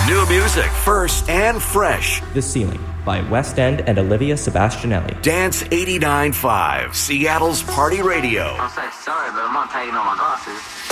New music, first and fresh. The Ceiling by West End and Olivia Sebastianelli. Dance 89.5, Seattle's Party Radio. I'm so sorry, but I'm not taking on my glasses.